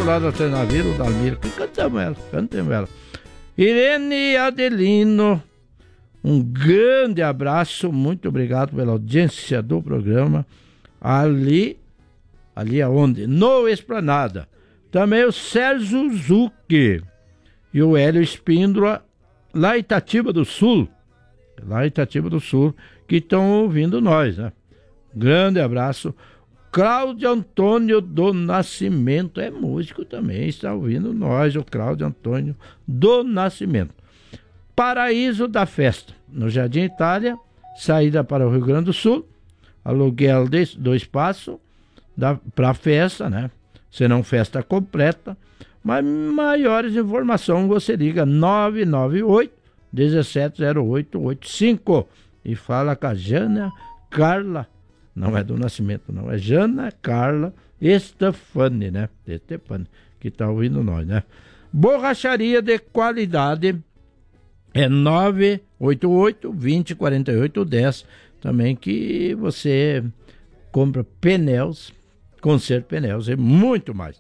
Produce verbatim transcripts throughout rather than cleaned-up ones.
lá da Trenavila, o Dalmiro, que cantamos ela, cantamos ela. Irene Adelino, um grande abraço, muito obrigado pela audiência do programa. Ali, ali aonde? No Esplanada. Também o Sérgio Zucchi e o Hélio Espíndola, lá em Itatiba do Sul, lá em Itatiba do Sul, que estão ouvindo nós, né? Grande abraço. Cláudio Antônio do Nascimento, é músico também, está ouvindo nós, o Cláudio Antônio do Nascimento. Paraíso da Festa, no Jardim Itália, saída para o Rio Grande do Sul, aluguel de, do espaço para a festa, né? Serão festa completa, mas maiores informações você liga nove nove oito, um sete zero oito oito cinco e fala com a Jana Carla. Não é do Nascimento, não. É Jana Carla Estefani, né? Estefani, que tá ouvindo nós, né? Borracharia de qualidade é nove oito oito, vinte, quarenta e oito, dez. Também que você compra pneus, conserto pneus e muito mais.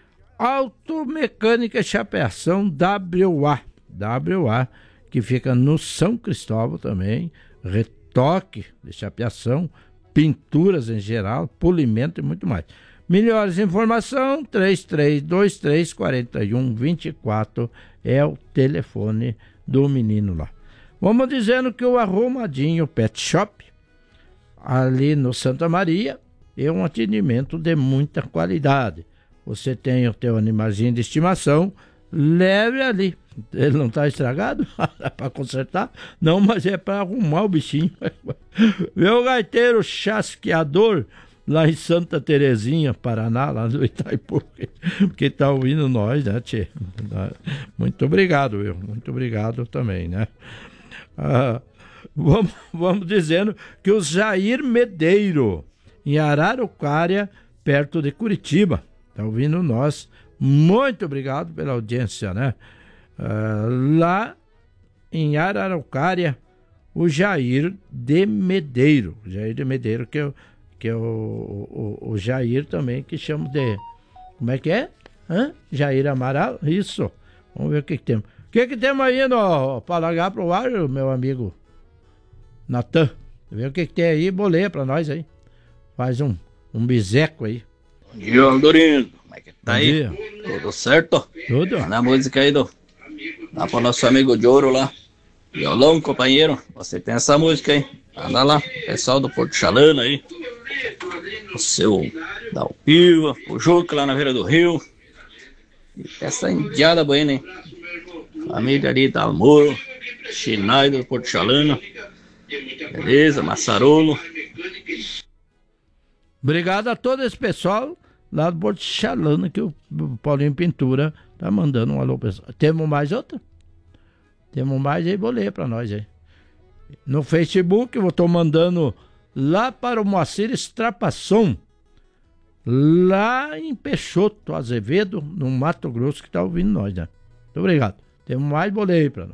Automecânica Chapeação W A. W A, que fica no São Cristóvão também. Retoque de chapeação, pinturas em geral, polimento e muito mais. Melhores informações, três três dois três, quatro um dois quatro é o telefone do menino lá. Vamos dizendo que o Arrumadinho Pet Shop, ali no Santa Maria, é um atendimento de muita qualidade. Você tem o teu animalzinho de estimação, leve ali. Ele não está estragado? É para consertar? Não, mas é para arrumar o bichinho. Meu gaiteiro chasqueador, lá em Santa Terezinha, Paraná, lá no Itaipu, que está ouvindo nós, né, tchê? Muito obrigado, eu. Muito obrigado também, né? Ah, vamos, vamos dizendo que o Jair Medeiro, em Araraquara, perto de Curitiba, está ouvindo nós. Muito obrigado pela audiência, né? Uh, lá em Araraquara, o Jair de Medeiro, Jair de Medeiro, que é, que é o, o, o Jair também, que chama de, como é que é? Hã? Jair Amaral? Isso, vamos ver o que, que temos. O que, que temos aí no, para largar pro ar, meu amigo Natan? Vê o que, que tem aí, boleia pra nós aí, faz um, um biseco aí. Bom dia, Aldorino, como é que tá Bom aí? Dia. Tudo certo? Tudo. Na música aí do... Lá pro nosso amigo de ouro lá. Violão, companheiro. Você tem essa música aí. Anda lá. Pessoal do Porto Chalana aí. O seu Dalpiva, o Juca lá na beira do rio. E essa indiada buena, hein? Família ali da Almoro, Chinai do Porto Chalana. Beleza, Massarolo. Obrigado a todo esse pessoal lá do Porto Chalana, que o Paulinho Pintura tá mandando um alô pessoal. Temos mais outra? Temos mais aí, vou ler pra nós aí. No Facebook, eu tô mandando lá para o Moacir Estrapasson, lá em Peixoto, Azevedo, no Mato Grosso, que tá ouvindo nós, né? Muito obrigado. Temos mais, vou ler aí pra nós.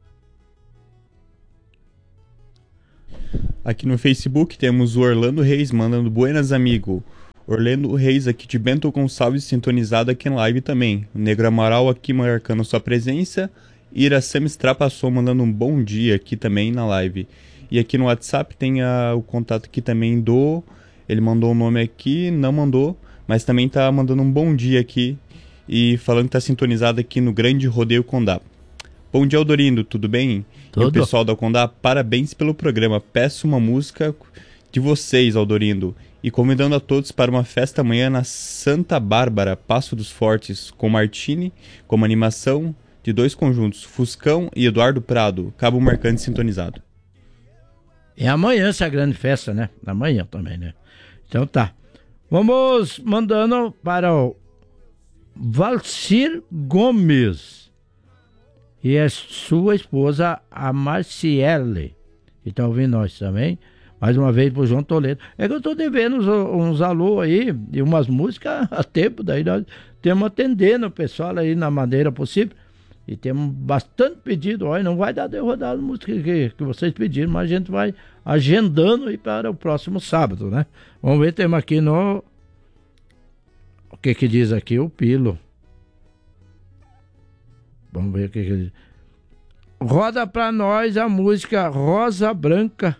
Aqui no Facebook temos o Orlando Reis mandando buenas, amigo. Orlando Reis aqui de Bento Gonçalves sintonizado aqui na live também. O Negro Amaral aqui marcando sua presença. Iracema Estrapasson mandando um bom dia aqui também na live. E aqui no WhatsApp tem a, o contato aqui também do... Ele mandou o um nome aqui, não mandou, mas também tá mandando um bom dia aqui. E falando que tá sintonizado aqui no Grande Rodeio Condá. Bom dia, Aldorindo, tudo bem? Tudo. E o pessoal da Condá, parabéns pelo programa. Peço uma música de vocês, Aldorindo. E convidando a todos para uma festa amanhã na Santa Bárbara, Passo dos Fortes, com Martini, como animação de dois conjuntos, Fuscão e Eduardo Prado, Cabo Marcante sintonizado. É amanhã essa grande festa, né? Amanhã também, né? Então tá. Vamos mandando para o Valcir Gomes e a sua esposa, a Marciele, que tá ouvindo nós também. Mais uma vez pro João Toledo. É que eu tô devendo uns, uns alô aí e umas músicas a tempo, daí nós temos atendendo o pessoal aí na maneira possível. E temos bastante pedido. Olha, não vai dar de rodar as músicas que, que vocês pediram, mas a gente vai agendando aí para o próximo sábado, né? Vamos ver, temos aqui no... O que que diz aqui? O Pilo. Vamos ver o que, que ele... Roda pra nós a música Rosa Branca.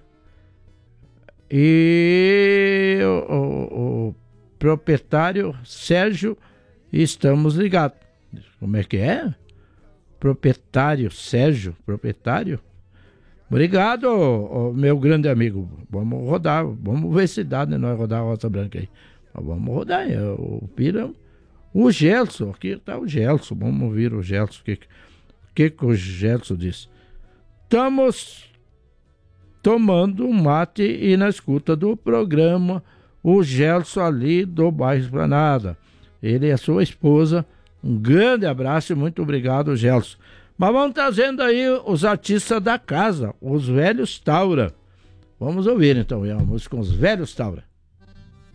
E o, o, o proprietário Sérgio, estamos ligados. Como é que é? Proprietário Sérgio, proprietário. Obrigado, ó, ó, meu grande amigo. Vamos rodar, vamos ver se dá, né? Nós rodar a Rosa Branca aí. Mas vamos rodar, é, o Pira. O Gelson, aqui tá o Gelson. Vamos ouvir o Gelson. O que, que, que o Gelson disse? Estamos tomando um mate e na escuta do programa. O Gelson ali do bairro Esplanada. Ele e a sua esposa. Um grande abraço e muito obrigado, Gelson. Mas vamos trazendo aí os artistas da casa, os Velhos Taura. Vamos ouvir então a música com os Velhos Taura.